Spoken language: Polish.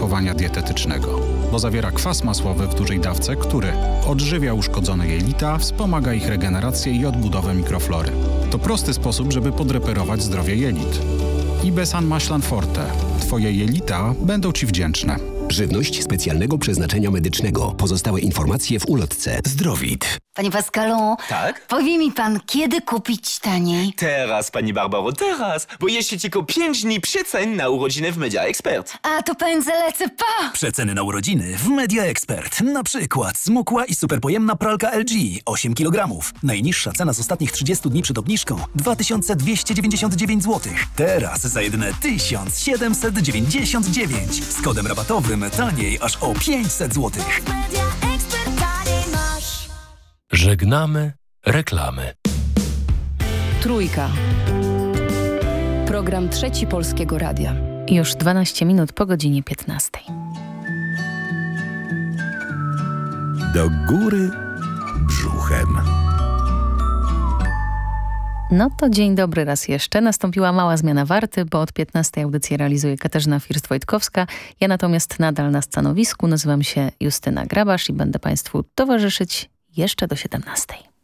opakowania dietetycznego, bo zawiera kwas masłowy w dużej dawce, który odżywia uszkodzone jelita, wspomaga ich regenerację i odbudowę mikroflory. To prosty sposób, żeby podreperować zdrowie jelit. Ibesan Maślan Forte. Twoje jelita będą Ci wdzięczne. Żywność specjalnego przeznaczenia medycznego. Pozostałe informacje w ulotce. Zdrowit. Panie Pascalu, tak? Powie mi pan, kiedy kupić taniej? Teraz, pani Barbaro, teraz, bo jeszcze tylko 5 dni przecen na urodziny w Media Expert. A to pędzę lecę, pa! Przeceny na urodziny w Media Expert. Na przykład smukła i superpojemna pralka LG 8 kg. Najniższa cena z ostatnich 30 dni przed obniżką 2299 zł. Teraz za jedyne 1799. Z kodem rabatowym taniej aż o 500 zł. Żegnamy reklamy. Trójka. Program Trzeci Polskiego Radia. Już 12 minut po godzinie 15. Do góry brzuchem. No to dzień dobry raz jeszcze. Nastąpiła mała zmiana warty, bo od 15 audycję realizuje Katarzyna First-Wojtkowska. Ja natomiast nadal na stanowisku. Nazywam się Justyna Grabasz i będę Państwu towarzyszyć jeszcze do 17.